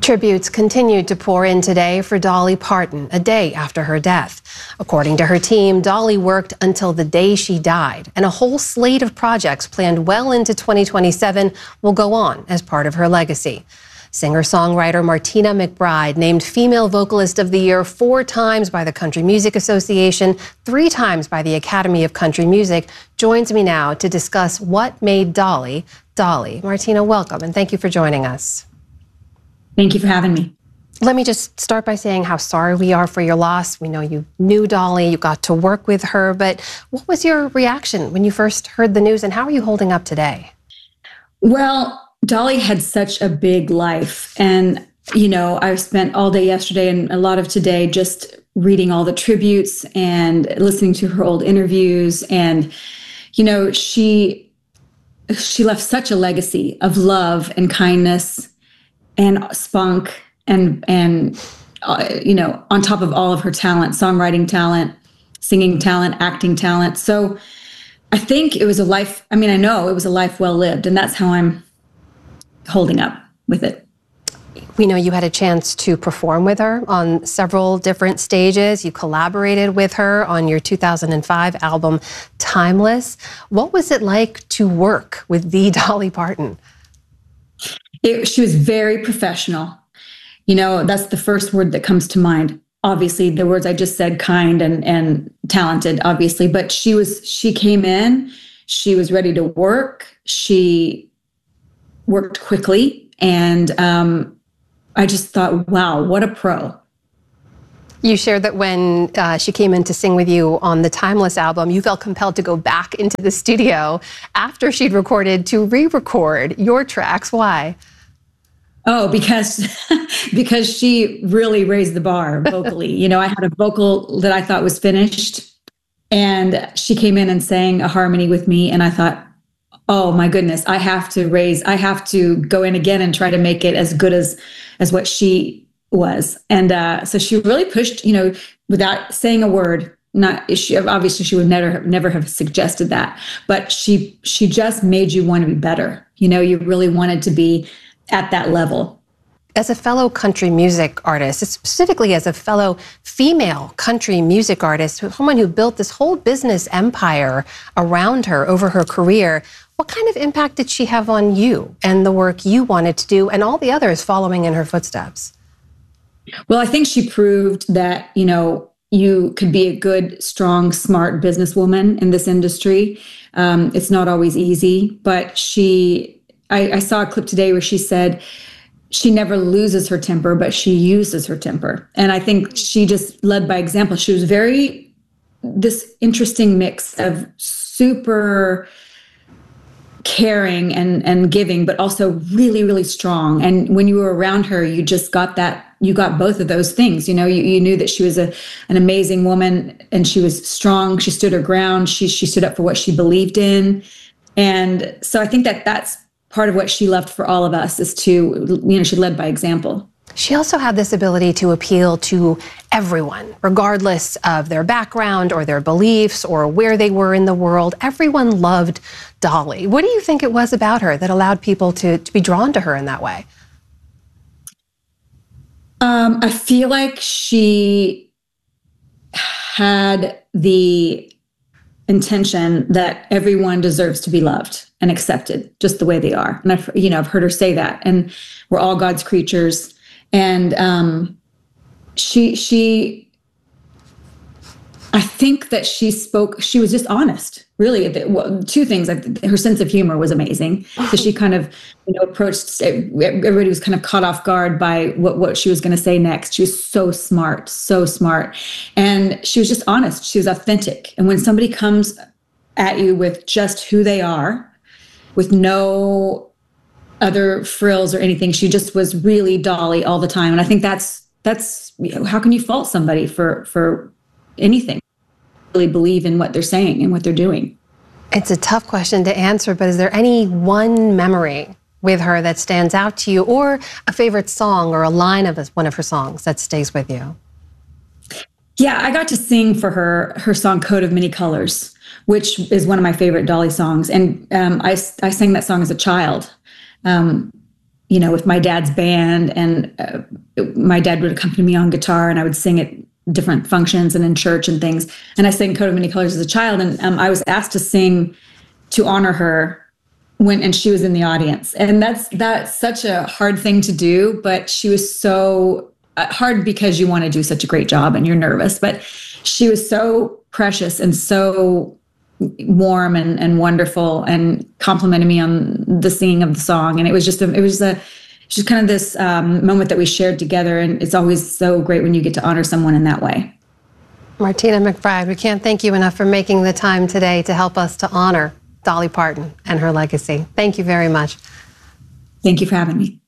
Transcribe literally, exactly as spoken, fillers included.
Tributes continued to pour in today for Dolly Parton, a day after her death. According to her team, Dolly worked until the day she died, and a whole slate of projects planned well into twenty twenty-seven will go on as part of her legacy. Singer-songwriter Martina McBride, named Female Vocalist of the Year four times by the Country Music Association, three times by the Academy of Country Music, joins me now to discuss what made Dolly, Dolly. Martina, welcome, and thank you for joining us. Thank you for having me. Let me just start by saying how sorry we are for your loss. We know you knew Dolly, you got to work with her, but what was your reaction when you first heard the news, and how are you holding up today? Well, Dolly had such a big life, and you know, I spent all day yesterday and a lot of today just reading all the tributes and listening to her old interviews, and you know, she she left such a legacy of love and kindness and spunk and, and uh, you know, on top of all of her talent, songwriting talent, singing talent, acting talent. So I think it was a life, I mean, I know it was a life well lived, and that's how I'm holding up with it. We know you had a chance to perform with her on several different stages. You collaborated with her on your two thousand five album, Timeless. What was it like to work with the Dolly Parton? It, she was very professional. You know, that's the first word that comes to mind. Obviously, the words I just said, kind and, and talented, obviously, but she was, she came in, she was ready to work. She worked quickly. And um, I just thought, wow, what a pro. You shared that when uh, she came in to sing with you on the Timeless album, you felt compelled to go back into the studio after she'd recorded to re-record your tracks. Why? Oh, because because she really raised the bar vocally. You know, I had a vocal that I thought was finished, and she came in and sang a harmony with me, and I thought, oh my goodness, I have to raise, I have to go in again and try to make it as good as as what she was. And uh, so she really pushed, you know, without saying a word. Not she, obviously she would never never have suggested that, but she she just made you want to be better. You know, you really wanted to be at that level. As a fellow country music artist, specifically as a fellow female country music artist, someone who built this whole business empire around her over her career, what kind of impact did she have on you and the work you wanted to do and all the others following in her footsteps? Well, I think she proved that, you know, you could be a good, strong, smart businesswoman in this industry. Um, it's not always easy, but she, I, I saw a clip today where she said she never loses her temper, but she uses her temper. And I think she just led by example. She was very, this interesting mix of super caring and, and giving, but also really, really strong. And when you were around her, you just got that, you got both of those things. You know, you, you knew that she was a, an amazing woman, and she was strong. She stood her ground. She, she stood up for what she believed in. And so I think that that's part of what she left for all of us, is to, you know, she led by example. She also had this ability to appeal to everyone, regardless of their background or their beliefs or where they were in the world. Everyone loved Dolly. What do you think it was about her that allowed people to, to be drawn to her in that way? Um, I feel like she had the intention that everyone deserves to be loved and accepted just the way they are. And I've, you know, I've heard her say that, and we're all God's creatures. And um, she, she, I think that she spoke, she was just honest, really. Two things, her sense of humor was amazing. So she kind of, you know, approached, everybody was kind of caught off guard by what, what she was going to say next. She was so smart, so smart. And she was just honest. She was authentic. And when somebody comes at you with just who they are, with no other frills or anything, she just was really Dolly all the time. And I think that's, that's, how can you fault somebody for, for anything? Really believe in what they're saying and what they're doing. It's a tough question to answer, but is there any one memory with her that stands out to you, or a favorite song or a line of one of her songs that stays with you? Yeah, I got to sing for her, her song Coat of Many Colors, which is one of my favorite Dolly songs. And um, I, I sang that song as a child. Um, you know, with my dad's band, and uh, my dad would accompany me on guitar, and I would sing at different functions and in church and things. And I sang Coat of Many Colors as a child, and um, I was asked to sing to honor her when, and she was in the audience. And that's that's such a hard thing to do, but she was so uh, hard because you want to do such a great job and you're nervous. But she was so precious and so warm and, and wonderful, and complimented me on the singing of the song. And it was just a, it was a, just kind of this um, moment that we shared together. And it's always so great when you get to honor someone in that way. Martina McBride, we can't thank you enough for making the time today to help us to honor Dolly Parton and her legacy. Thank you very much. Thank you for having me.